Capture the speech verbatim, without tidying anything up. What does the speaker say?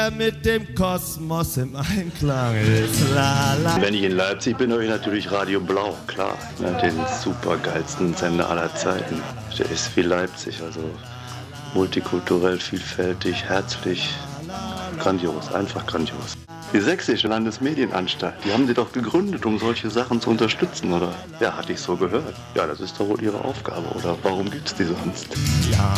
der mit dem Kosmos im Einklang ist. La, la. Wenn ich in Leipzig bin, höre ich natürlich Radio Blau, klar. Ja, den super geilsten Sender aller Zeiten. Der ist wie Leipzig, also multikulturell, vielfältig, herzlich, grandios, einfach grandios. Die Sächsische Landesmedienanstalt, die haben sie doch gegründet, um solche Sachen zu unterstützen, oder? Ja, hatte ich so gehört. Ja, das ist doch wohl ihre Aufgabe, oder? Warum gibt's die sonst? Ja,